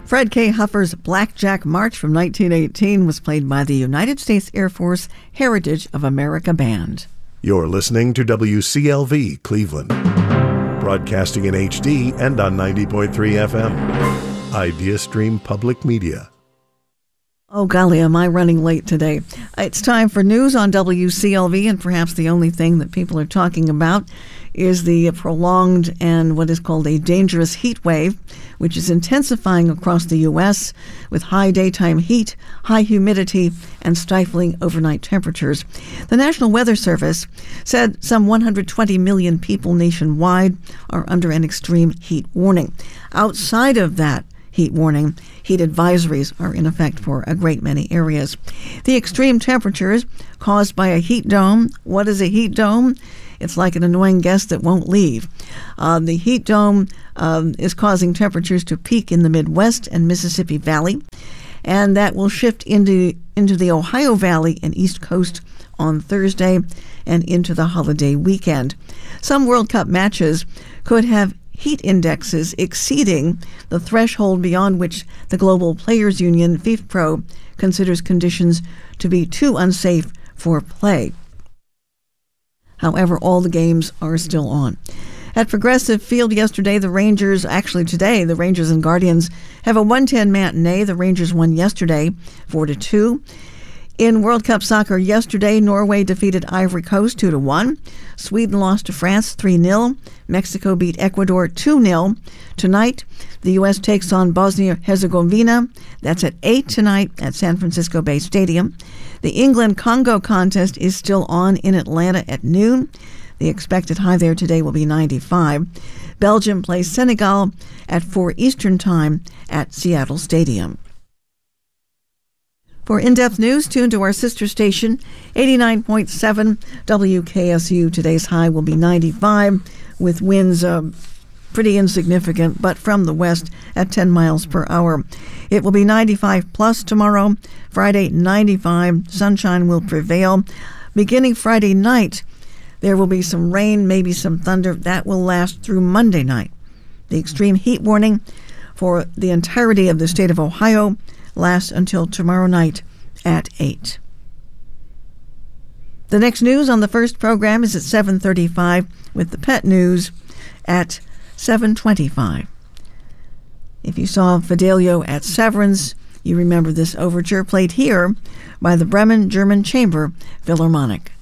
Fred K. Huffer's Blackjack March from 1918 was played by the United States Air Force Heritage of America Band. You're listening to WCLV Cleveland, broadcasting in HD and on 90.3 FM. Idea Stream Public Media. Oh, golly, am I running late today? It's time for news on WCLV, and perhaps the only thing that people are talking about is the prolonged and what is called a dangerous heat wave, which is intensifying across the U.S. with high daytime heat, high humidity, and stifling overnight temperatures. The National Weather Service said some 120 million people nationwide are under an extreme heat warning. Outside of that heat warning, heat advisories are in effect for a great many areas. The extreme temperatures caused by a heat dome. What is a heat dome? It's like an annoying guest that won't leave. The heat dome is causing temperatures to peak in the Midwest and Mississippi Valley, and that will shift into the Ohio Valley and East Coast on Thursday and into the holiday weekend. Some World Cup matches could have heat indexes exceeding the threshold beyond which the Global Players Union, FIFPro, considers conditions to be too unsafe for play. However, all the games are still on. At Progressive Field yesterday, the Rangers and Guardians have a 1:10 matinee. The Rangers won yesterday 4-2. In World Cup soccer yesterday, Norway defeated Ivory Coast 2-1. Sweden lost to France 3-0. Mexico beat Ecuador 2-0. Tonight, the U.S. takes on Bosnia-Herzegovina. That's at 8 tonight at San Francisco Bay Stadium. The England-Congo contest is still on in Atlanta at noon. The expected high there today will be 95. Belgium plays Senegal at 4 Eastern Time at Seattle Stadium. For in-depth news, tune to our sister station, 89.7 WKSU. Today's high will be 95, with winds pretty insignificant, but from the west at 10 miles per hour. It will be 95 plus tomorrow. Friday, 95. Sunshine will prevail. Beginning Friday night, there will be some rain, maybe some thunder. That will last through Monday night. The extreme heat warning for the entirety of the state of Ohio lasts until tomorrow night at 8. The next news on the first program is at 7:35, with the pet news at 7:25. If you saw Fidelio at Severance, you remember this overture played here by the Bremen German Chamber Philharmonic.